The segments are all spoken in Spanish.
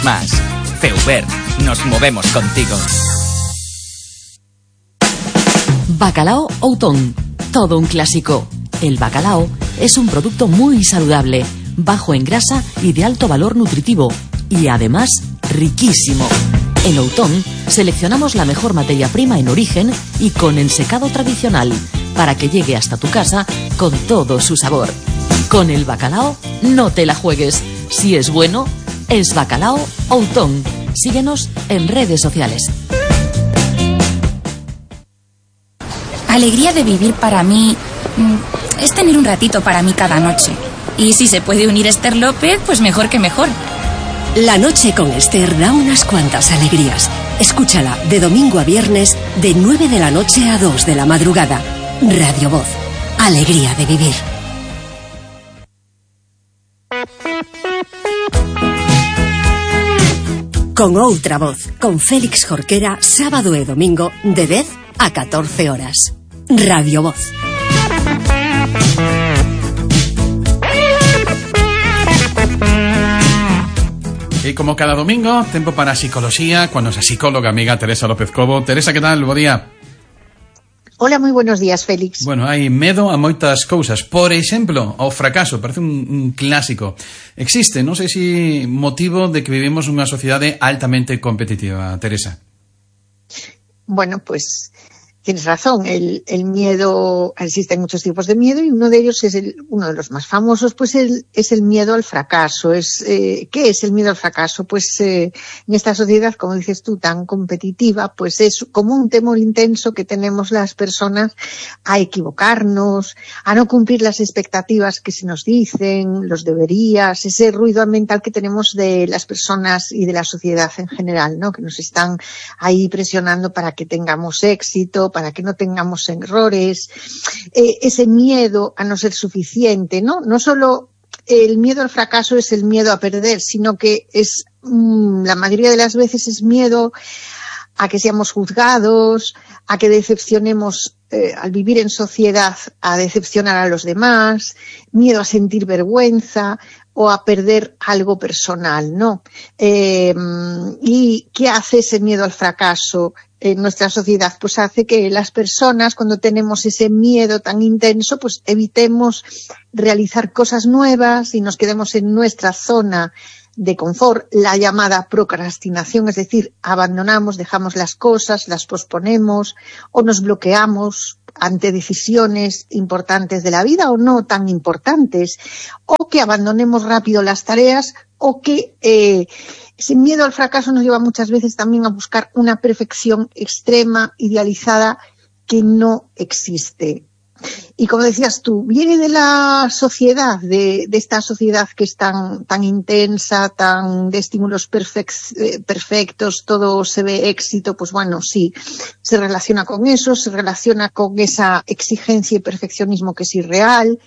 más. Feuber, nos movemos contigo. Bacalao Outón, todo un clásico. El bacalao es un producto muy saludable, bajo en grasa y de alto valor nutritivo, y además riquísimo. En Outón seleccionamos la mejor materia prima en origen y con ensecado tradicional, para que llegue hasta tu casa con todo su sabor. Con el bacalao no te la juegues. Si es bueno, es Bacalao Outón. Síguenos en redes sociales. Alegría de vivir para mí es tener un ratito para mí cada noche. Y si se puede unir Esther López, pues mejor que mejor. La noche con Esther da unas cuantas alegrías. Escúchala de domingo a viernes de 9 de la noche a 2 de la madrugada. Radio Voz. Alegría de vivir. Con outra voz, con Félix Jorquera, sábado e domingo de 10 a 14 horas. Radio Voz. Y como cada domingo, tempo para psicología, con nuestra psicóloga amiga Teresa López Cobo. Teresa, ¿qué tal? Bo día. Hola, moi buenos días, Félix. Bueno, hai medo a moitas cousas. Por exemplo, ao fracaso, parece un clásico. Existe, non sei se motivo de que vivimos unha sociedade altamente competitiva, Teresa. Bueno, pues tienes razón, el miedo, existen muchos tipos de miedo y uno de ellos es uno de los más famosos, pues es el miedo al fracaso. ¿Qué es el miedo al fracaso? Pues en esta sociedad, como dices tú, tan competitiva, pues es como un temor intenso que tenemos las personas a equivocarnos, a no cumplir las expectativas que se nos dicen, los deberías, ese ruido mental que tenemos de las personas y de la sociedad en general, ¿no? Que nos están ahí presionando para que tengamos éxito, para que no tengamos errores, ese miedo a no ser suficiente, ¿no? No solo el miedo al fracaso es el miedo a perder, sino que es la mayoría de las veces es miedo a que seamos juzgados, a que decepcionemos al vivir en sociedad, a decepcionar a los demás, miedo a sentir vergüenza o a perder algo personal, ¿no? ¿Y qué hace ese miedo al fracaso en nuestra sociedad? Pues hace que las personas, cuando tenemos ese miedo tan intenso, pues evitemos realizar cosas nuevas y nos quedemos en nuestra zona de confort, la llamada procrastinación, es decir, abandonamos, dejamos las cosas, las posponemos o nos bloqueamos ante decisiones importantes de la vida o no tan importantes, o que abandonemos rápido las tareas, o que ese miedo al fracaso nos lleva muchas veces también a buscar una perfección extrema, idealizada, que no existe. Y como decías tú, viene de la sociedad, de esta sociedad que es tan intensa, tan de estímulos perfectos, todo se ve éxito, pues bueno, sí, se relaciona con eso, se relaciona con esa exigencia y perfeccionismo que es irreal,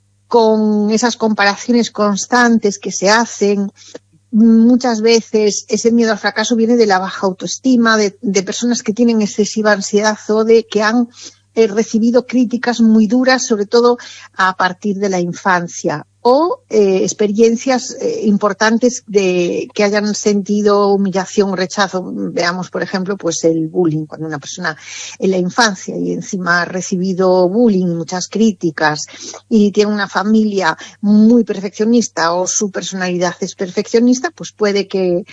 con esas comparaciones constantes que se hacen. Muchas veces ese miedo al fracaso viene de la baja autoestima, de personas que tienen excesiva ansiedad o de que han recibido críticas muy duras, sobre todo a partir de la infancia, o experiencias importantes que hayan sentido humillación o rechazo. Veamos, por ejemplo, pues el bullying, cuando una persona en la infancia y encima ha recibido bullying, muchas críticas, y tiene una familia muy perfeccionista o su personalidad es perfeccionista, pues puede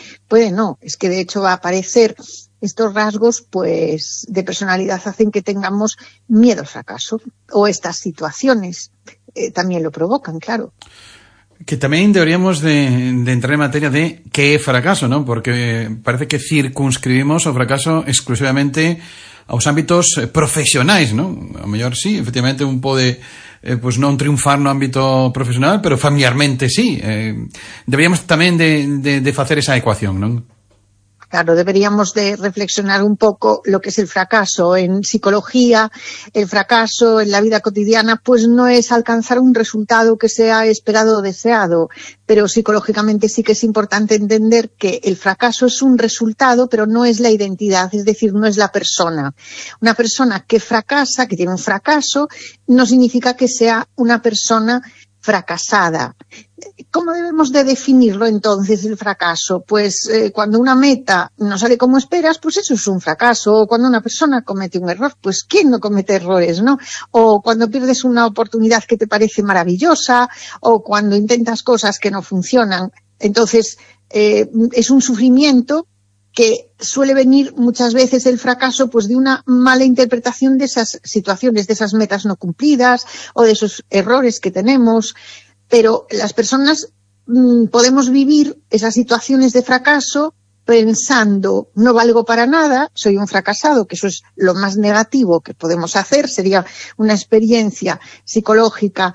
no, es que de hecho va a aparecer. Estos rasgos, pues, de personalidad hacen que tengamos miedo al fracaso, o estas situaciones también lo provocan, claro. Que tamén deberíamos de entrar en materia de que é fracaso, ¿no? Porque parece que circunscribimos o fracaso exclusivamente aos ámbitos profesionais, ¿no? A mellor sí, efectivamente un pode pues non triunfar no ámbito profesional, pero familiarmente sí. Deberíamos tamén de facer esa ecuación, ¿non? Claro, deberíamos de reflexionar un poco lo que es el fracaso. En psicología, el fracaso en la vida cotidiana, pues no es alcanzar un resultado que sea esperado o deseado, pero psicológicamente sí que es importante entender que el fracaso es un resultado, pero no es la identidad, es decir, no es la persona. Una persona que fracasa, que tiene un fracaso, no significa que sea una persona fracasada. ¿cómo debemos de definirlo entonces el fracaso? Pues cuando una meta no sale como esperas, pues eso es un fracaso. O cuando una persona comete un error, pues ¿quién no comete errores, no? O cuando pierdes una oportunidad que te parece maravillosa, o cuando intentas cosas que no funcionan. Entonces, es un sufrimiento que suele venir muchas veces el fracaso pues de una mala interpretación de esas situaciones, de esas metas no cumplidas o de esos errores que tenemos. Pero las personas podemos vivir esas situaciones de fracaso pensando, no valgo para nada, soy un fracasado, que eso es lo más negativo que podemos hacer, sería una experiencia psicológica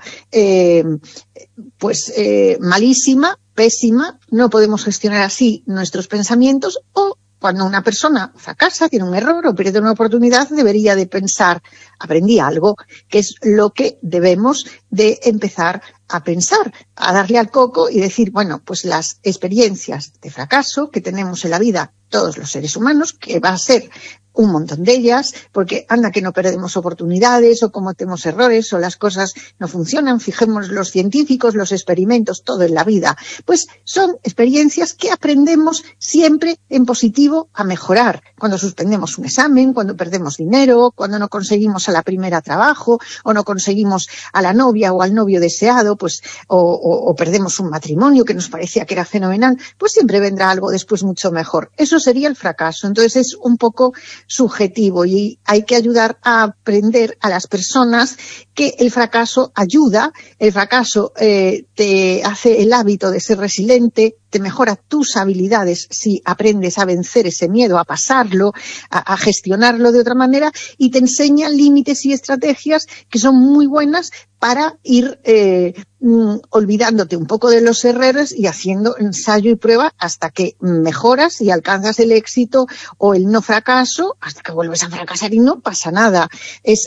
malísima, pésima, no podemos gestionar así nuestros pensamientos. O cuando una persona fracasa, tiene un error o pierde una oportunidad, debería de pensar, aprendí algo, que es lo que debemos de empezar a pensar, a darle al coco y decir, bueno, pues las experiencias de fracaso que tenemos en la vida todos los seres humanos, que va a ser un montón de ellas, porque anda que no perdemos oportunidades o cometemos errores o las cosas no funcionan, fijemos los científicos, los experimentos, todo en la vida, pues son experiencias que aprendemos siempre en positivo a mejorar. Cuando suspendemos un examen, cuando perdemos dinero, cuando no conseguimos a la primera trabajo o no conseguimos a la novia o al novio deseado, pues o perdemos un matrimonio que nos parecía que era fenomenal, pues siempre vendrá algo después mucho mejor. Eso sería el fracaso. Entonces es un poco subjetivo y hay que ayudar a aprender a las personas que el fracaso ayuda, el fracaso te hace el hábito de ser resiliente, te mejora tus habilidades si aprendes a vencer ese miedo, a pasarlo, a gestionarlo de otra manera, y te enseña límites y estrategias que son muy buenas para ir olvidándote un poco de los errores y haciendo ensayo y prueba hasta que mejoras y alcanzas el éxito o el no fracaso, hasta que vuelves a fracasar y no pasa nada. Es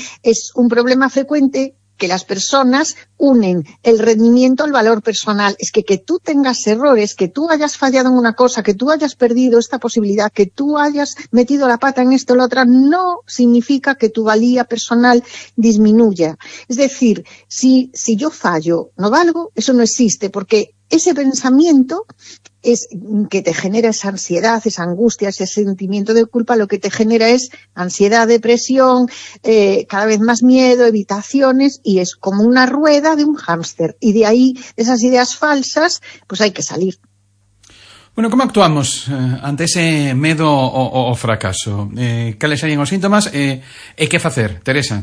un problema frecuente que las personas unen el rendimiento al valor personal. Es que tú tengas errores, que tú hayas fallado en una cosa, que tú hayas perdido esta posibilidad, que tú hayas metido la pata en esto o la otra, no significa que tu valía personal disminuya. Es decir, si yo fallo, no valgo, eso no existe, porque ese pensamiento es que te genera esa ansiedad, esa angustia, ese sentimiento de culpa, lo que te genera es ansiedad, depresión, cada vez más miedo, evitaciones, y es como una rueda de un hámster. Y de ahí, esas ideas falsas, pues hay que salir. Bueno, como actuamos ante ese medo o fracaso? Cales serían os síntomas e que facer, Teresa?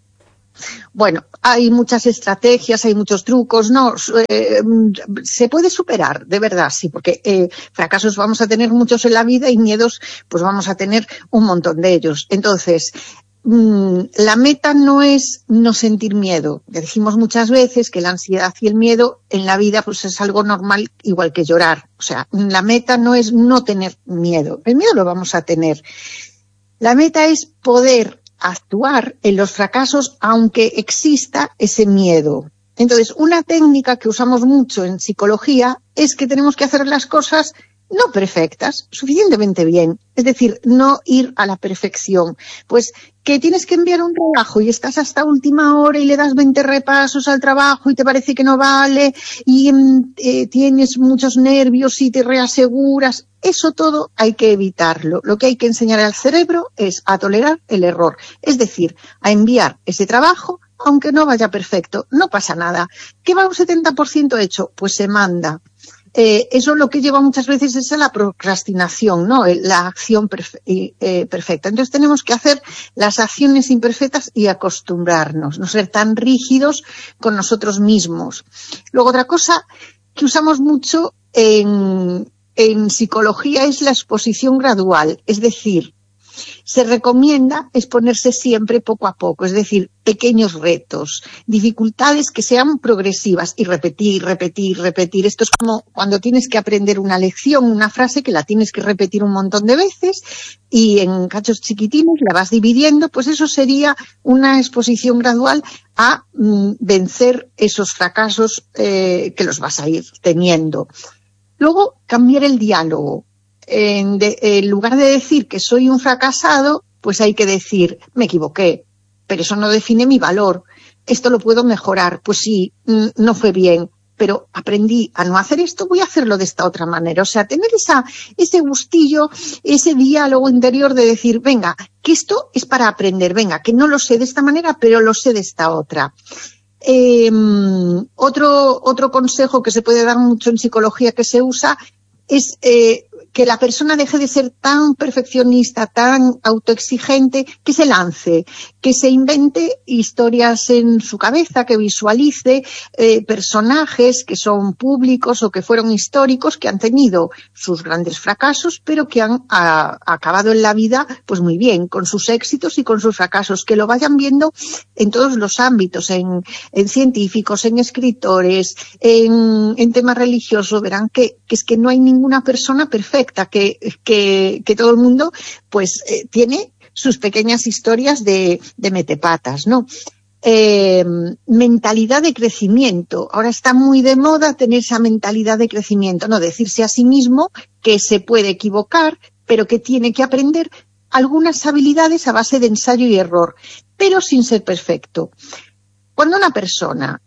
Bueno, hay muchas estrategias, hay muchos trucos, no, se puede superar, de verdad, sí, porque fracasos vamos a tener muchos en la vida y miedos pues vamos a tener un montón de ellos. Entonces, la meta no es no sentir miedo. Ya dijimos muchas veces que la ansiedad y el miedo en la vida pues es algo normal, igual que llorar. O sea, la meta no es no tener miedo, el miedo lo vamos a tener. La meta es poder actuar en los fracasos aunque exista ese miedo. Entonces, una técnica que usamos mucho en psicología es que tenemos que hacer las cosas no perfectas, suficientemente bien. Es decir, no ir a la perfección. Pues que tienes que enviar un trabajo y estás hasta última hora y le das 20 repasos al trabajo y te parece que no vale y tienes muchos nervios y te reaseguras. Eso todo hay que evitarlo. Lo que hay que enseñar al cerebro es a tolerar el error. Es decir, a enviar ese trabajo aunque no vaya perfecto. No pasa nada. ¿Qué va un 70% hecho? Pues se manda. Eso lo que lleva muchas veces es a la procrastinación, ¿no? La acción perfecta. Entonces tenemos que hacer las acciones imperfectas y acostumbrarnos, no ser tan rígidos con nosotros mismos. Luego otra cosa que usamos mucho en psicología es la exposición gradual, es decir, se recomienda exponerse siempre poco a poco, es decir, pequeños retos, dificultades que sean progresivas y repetir. Esto es como cuando tienes que aprender una lección, una frase que la tienes que repetir un montón de veces y en cachos chiquitines la vas dividiendo, pues eso sería una exposición gradual a vencer esos fracasos que los vas a ir teniendo. Luego, cambiar el diálogo. En lugar de decir que soy un fracasado, pues hay que decir, me equivoqué, pero eso no define mi valor. Esto lo puedo mejorar. Pues sí, no fue bien, pero aprendí a no hacer esto, voy a hacerlo de esta otra manera. O sea, tener ese gustillo, ese diálogo interior de decir, venga, que esto es para aprender, venga, que no lo sé de esta manera, pero lo sé de esta otra. Otro consejo que se puede dar mucho en psicología que se usa es que la persona deje de ser tan perfeccionista, tan autoexigente, que se lance, que se invente historias en su cabeza, que visualice personajes que son públicos o que fueron históricos, que han tenido sus grandes fracasos, pero que han acabado en la vida pues muy bien, con sus éxitos y con sus fracasos, que lo vayan viendo en todos los ámbitos, en científicos, en escritores, en temas religiosos. Verán que es que no hay ninguna persona perfecta, que todo el mundo pues tiene sus pequeñas historias de metepatas, ¿no? Mentalidad de crecimiento. Ahora está muy de moda tener esa mentalidad de crecimiento, no decirse a sí mismo que se puede equivocar, pero que tiene que aprender algunas habilidades a base de ensayo y error, pero sin ser perfecto. Cuando una persona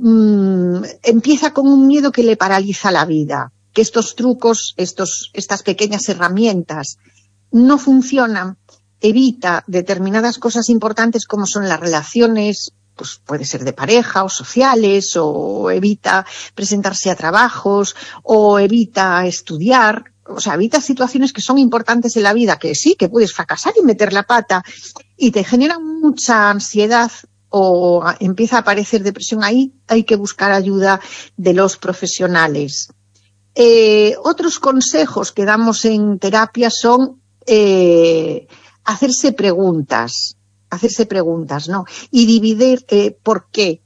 empieza con un miedo que le paraliza la vida, que estos trucos, estas pequeñas herramientas no funcionan, evita determinadas cosas importantes como son las relaciones, pues puede ser de pareja o sociales, o evita presentarse a trabajos, o evita estudiar, o sea, evita situaciones que son importantes en la vida, que sí, que puedes fracasar y meter la pata, y te generan mucha ansiedad o empieza a aparecer depresión. Ahí hay que buscar ayuda de los profesionales. Otros consejos que damos en terapia son hacerse preguntas, ¿no? Y dividir el por qué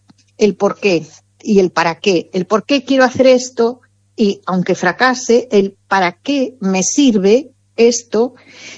y el para qué. El por qué quiero hacer esto y, aunque fracase, el para qué me sirve esto.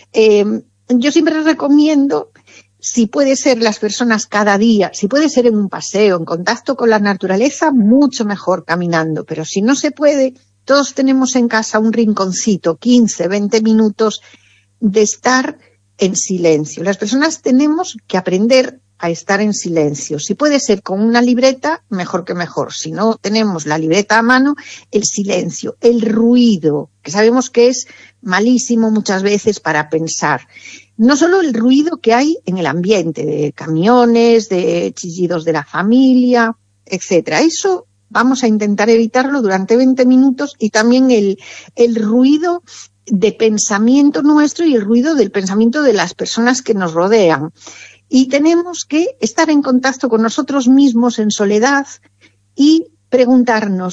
Yo siempre recomiendo, si puede ser las personas cada día, si puede ser en un paseo, en contacto con la naturaleza, mucho mejor caminando, pero si no se puede, todos tenemos en casa un rinconcito, 15, 20 minutos de estar en silencio. Las personas tenemos que aprender a estar en silencio. Si puede ser con una libreta, mejor que mejor. Si no tenemos la libreta a mano, el silencio, el ruido, que sabemos que es malísimo muchas veces para pensar. No solo el ruido que hay en el ambiente, de camiones, de chillidos de la familia, etcétera. Eso vamos a intentar evitarlo durante 20 minutos, y también el ruido de pensamiento nuestro y el ruido del pensamiento de las personas que nos rodean. Y tenemos que estar en contacto con nosotros mismos en soledad y preguntarnos